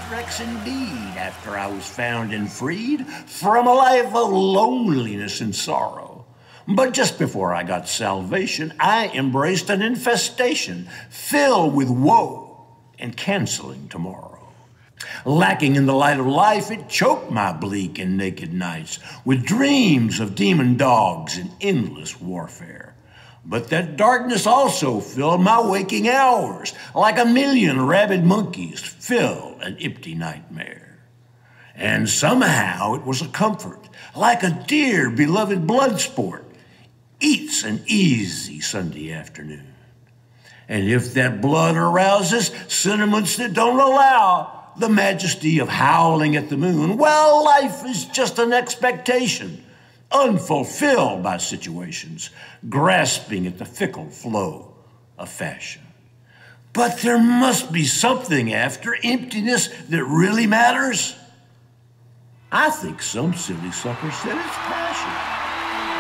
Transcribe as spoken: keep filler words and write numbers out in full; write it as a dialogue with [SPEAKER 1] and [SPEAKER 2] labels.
[SPEAKER 1] shipwrecks indeed after I was found and freed from a life of loneliness and sorrow. But just before I got salvation, I embraced an infestation filled with woe and canceling tomorrow. Lacking in the light of life, it choked my bleak and naked nights with dreams of demon dogs and endless warfare. But that darkness also filled my waking hours like a million rabid monkeys fill an empty nightmare. And somehow it was a comfort, like a dear beloved blood sport eats an easy Sunday afternoon. And if that blood arouses sentiments that don't allow the majesty of howling at the moon, well, life is just an expectation, unfulfilled by situations, grasping at the fickle flow of fashion. But there must be something after emptiness that really matters. I think some silly sucker said it's passion.